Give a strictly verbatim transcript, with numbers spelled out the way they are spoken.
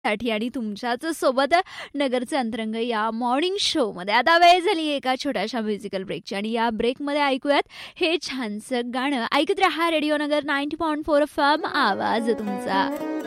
साठी आणि तुमच्याच सोबत नगरचे अंतरंग या मॉर्निंग शो मध्ये आता वेळ झाली एका छोट्याशा म्युझिकल ब्रेकची आणि या ब्रेक मध्ये ऐकूयात हे छानसं गाणं. ऐकत रहा रेडिओ नगर ninety point four F M, आवाज तुमचा.